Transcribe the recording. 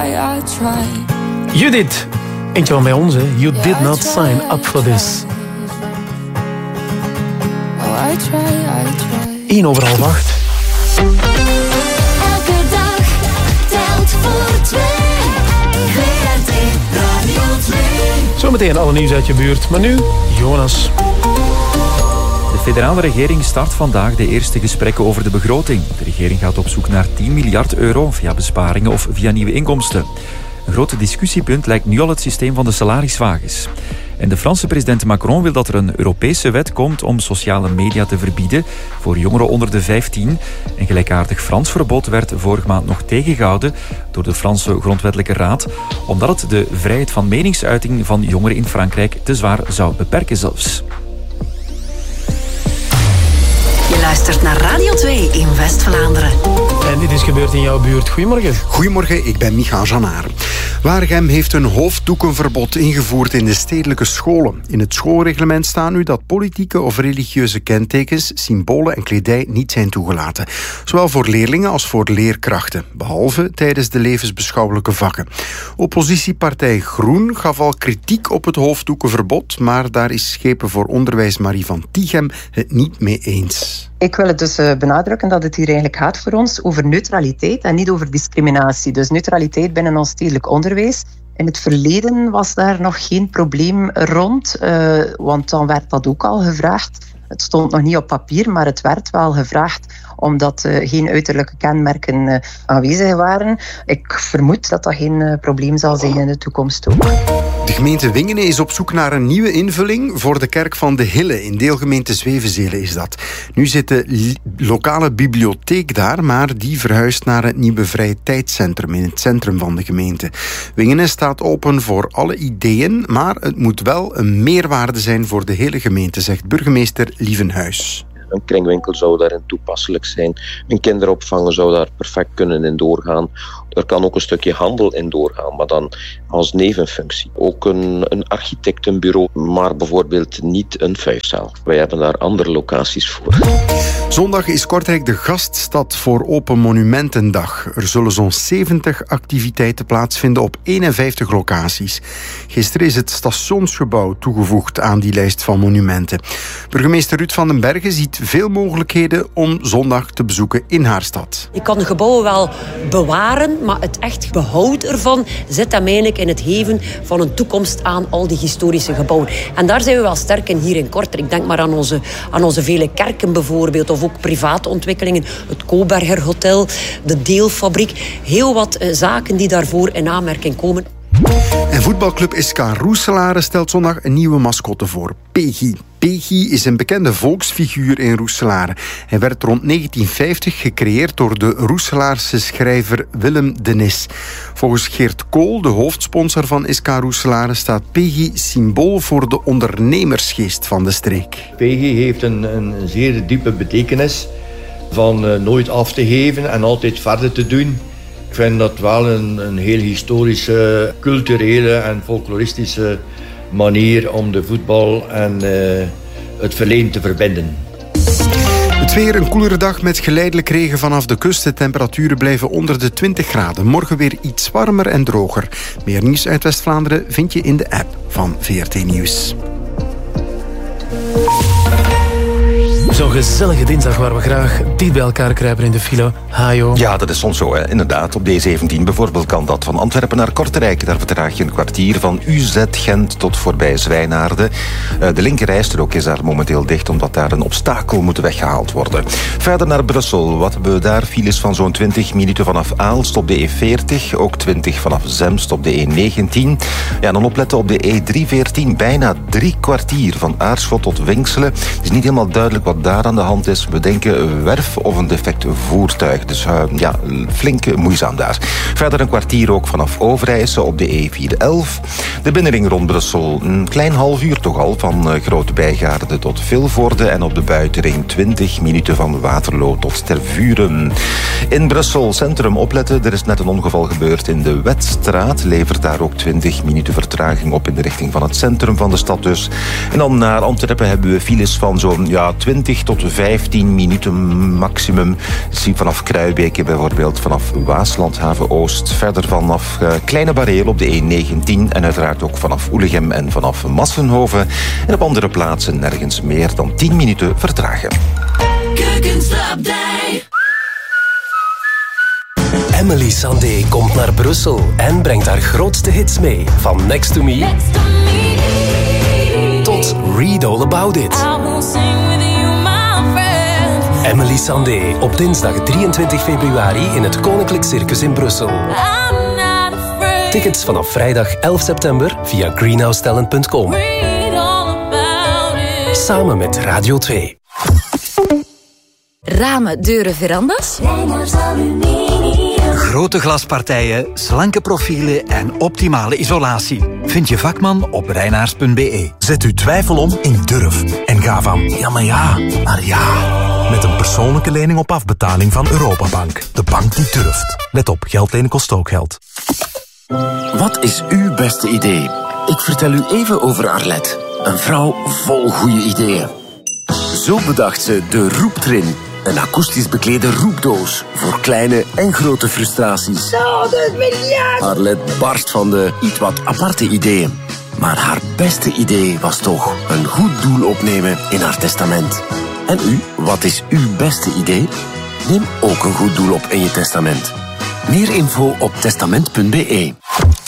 Judith, eentje van bij ons, hè. You did not sign up for this. 1:08. Elke dag telt voor 2. VRT Radio 2. Zometeen alle nieuws uit je buurt. Maar nu, Jonas. De federale regering start vandaag de eerste gesprekken over de begroting. De regering gaat op zoek naar 10 miljard euro via besparingen of via nieuwe inkomsten. Een groot discussiepunt lijkt nu al het systeem van de salariswagens. En de Franse president Macron wil dat er een Europese wet komt om sociale media te verbieden voor jongeren onder de 15. Een gelijkaardig Frans verbod werd vorige maand nog tegengehouden door de Franse Grondwettelijke Raad, omdat het de vrijheid van meningsuiting van jongeren in Frankrijk te zwaar zou beperken zelfs. Je luistert naar Radio 2 in West-Vlaanderen. En dit is gebeurd in jouw buurt. Goedemorgen. Goedemorgen, ik ben Micha Janaar. Waregem heeft een hoofddoekenverbod ingevoerd in de stedelijke scholen. In het schoolreglement staat nu dat politieke of religieuze kentekens, symbolen en kledij niet zijn toegelaten. Zowel voor leerlingen als voor leerkrachten, behalve tijdens de levensbeschouwelijke vakken. Oppositiepartij Groen gaf al kritiek op het hoofddoekenverbod, maar daar is Schepen voor Onderwijs Marie van Tichem het niet mee eens. Ik wil het dus benadrukken dat het hier eigenlijk gaat voor ons over neutraliteit en niet over discriminatie. Dus neutraliteit binnen ons stedelijk onderwijs. In het verleden was daar nog geen probleem rond, want dan werd dat ook al gevraagd. Het stond nog niet op papier, maar het werd wel gevraagd omdat geen uiterlijke kenmerken aanwezig waren. Ik vermoed dat dat geen probleem zal zijn in de toekomst ook. De gemeente Wingenen is op zoek naar een nieuwe invulling voor de kerk van de Hille. In deelgemeente Zwevenzelen is dat. Nu zit de lokale bibliotheek daar, maar die verhuist naar het nieuwe vrije tijdscentrum in het centrum van de gemeente. Wingenen staat open voor alle ideeën, maar het moet wel een meerwaarde zijn voor de hele gemeente, zegt burgemeester Lievenhuis. Een kringwinkel zou daarin toepasselijk zijn. Een kinderopvang zou daar perfect kunnen in doorgaan. Er kan ook een stukje handel in doorgaan, maar dan als nevenfunctie. Ook een architectenbureau, maar bijvoorbeeld niet een vuistzaal. Wij hebben daar andere locaties voor. Zondag is Kortrijk de gaststad voor Open Monumentendag. Er zullen zo'n 70 activiteiten plaatsvinden op 51 locaties. Gisteren is het stationsgebouw toegevoegd aan die lijst van monumenten. Burgemeester Ruud van den Bergen ziet veel mogelijkheden om zondag te bezoeken in haar stad. Je kan de gebouwen wel bewaren, maar het echt behoud ervan zit hem eigenlijk in het geven van een toekomst aan al die historische gebouwen. En daar zijn we wel sterk in hier in Kortrijk. Denk maar aan onze vele kerken bijvoorbeeld, of ook private ontwikkelingen. Het Koberger Hotel, de Deelfabriek. Heel wat zaken die daarvoor in aanmerking komen. En voetbalclub SK Roeselare stelt zondag een nieuwe mascotte voor, Peggy. Peggy is een bekende volksfiguur in Roeselare. Hij werd rond 1950 gecreëerd door de Roeselaarse schrijver Willem de Nis. Volgens Geert Kool, de hoofdsponsor van SK Roeselare, staat Peggy symbool voor de ondernemersgeest van de streek. Peggy heeft een zeer diepe betekenis van nooit af te geven en altijd verder te doen. Ik vind dat wel een heel historische, culturele en folkloristische manier om de voetbal en het verleden te verbinden. Het weer, een koelere dag met geleidelijk regen vanaf de kust. De temperaturen blijven onder de 20 graden. Morgen weer iets warmer en droger. Meer nieuws uit West-Vlaanderen vind je in de app van VRT Nieuws. Zo'n gezellige dinsdag waar we graag dicht bij elkaar kruipen in de file. Hajo. Ja, dat is soms zo, hè. Inderdaad. Op de A17 bijvoorbeeld kan dat. Van Antwerpen naar Kortrijk, daar vertraag je een kwartier. Van UZ Gent tot voorbij Zwijnaarden. De linkerrijstrook is daar momenteel dicht, omdat daar een obstakel moet weggehaald worden. Verder naar Brussel. Wat hebben we daar? Files van zo'n 20 minuten vanaf Aalst op de E40. Ook 20 vanaf Zemst op de E19. Ja, dan opletten op de E314. Bijna 3 kwartier van Aarschot tot Winkselen. Het is niet helemaal duidelijk wat daar aan de hand is. We denken werf of een defect voertuig. Dus flink moeizaam daar. Verder een kwartier ook vanaf Overijse op de E411. De binnenring rond Brussel, een klein half uur toch al, van Grote Bijgaarde tot Vilvoorde. En op de buitenring 20 minuten van Waterloo tot Tervuren. In Brussel centrum opletten, er is net een ongeval gebeurd in de Wetstraat. Levert daar ook 20 minuten vertraging op in de richting van het centrum van de stad dus. En dan naar Antwerpen hebben we files van zo'n 20 tot 15 minuten maximum. Zie vanaf Kruibeke bijvoorbeeld, vanaf Waaslandhaven Oost. Verder vanaf Kleine Bareel op de E19 en uiteraard ook vanaf Oelegem en vanaf Massenhoven. En op andere plaatsen nergens meer dan 10 minuten vertragen. Emily Sandé komt naar Brussel en brengt haar grootste hits mee. Van Next to Me tot Read All About It. Emily Sandé op dinsdag 23 februari in het Koninklijk Circus in Brussel. Tickets vanaf vrijdag 11 september via greenhousetalent.com. Samen met Radio 2. Ramen, deuren, verandas? Grote glaspartijen, slanke profielen en optimale isolatie. Vind je vakman op reinaars.be. Zet uw twijfel om in durf. En ga van maar ja. Met een persoonlijke lening op afbetaling van Europabank. De bank die durft. Let op, geld lenen kost ook geld. Wat is uw beste idee? Ik vertel u even over Arlette. Een vrouw vol goede ideeën. Zo bedacht ze de Roeptrin. Een akoestisch beklede roepdoos voor kleine en grote frustraties. Zo, dat is miljard! Arlette barst van de iets wat aparte ideeën. Maar haar beste idee was toch een goed doel opnemen in haar testament. En u, wat is uw beste idee? Neem ook een goed doel op in je testament. Meer info op testament.be.